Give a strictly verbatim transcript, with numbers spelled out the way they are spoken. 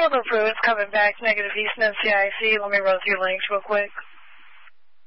Still no proof. It's coming back. Negative East N C I C. Let me run through links real quick.